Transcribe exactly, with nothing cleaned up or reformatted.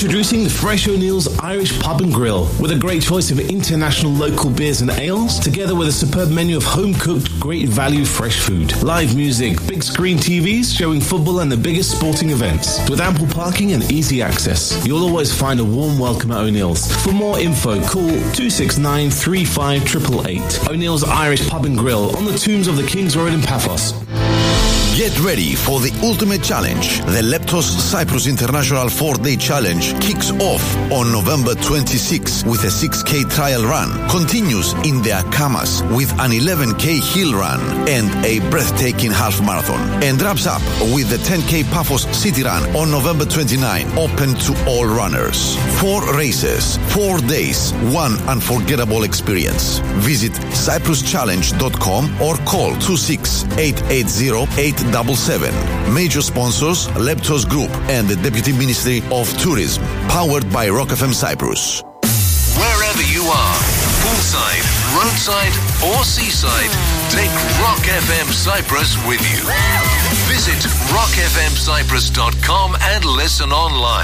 Introducing the Fresh O'Neill's Irish Pub and Grill, with a great choice of international local beers and ales, together with a superb menu of home-cooked, great value fresh food. Live music, big screen T Vs showing football and the biggest sporting events. With ample parking and easy access, you'll always find a warm welcome at O'Neill's. For more info, call two six nine, three five eight eight eight. O'Neill's Irish Pub and Grill on the Tombs of the King's Road in Paphos. Get ready for the ultimate challenge. The Leptos Cyprus International four-day Challenge kicks off on November twenty-sixth with a six K trial run, continues in the Akamas with an eleven K hill run and a breathtaking half marathon, and wraps up with the ten K Paphos City Run on November twenty-ninth, open to all runners. Four races, four days, one unforgettable experience. Visit cyprus challenge dot com or call two six eight eight zero eight seven seven. Major sponsors, Leptos Group and the Deputy Ministry of Tourism. Powered by Rock F M Cyprus. Wherever you are, poolside, roadside or seaside, take Rock F M Cyprus with you. Visit rock f m cyprus dot com and listen online.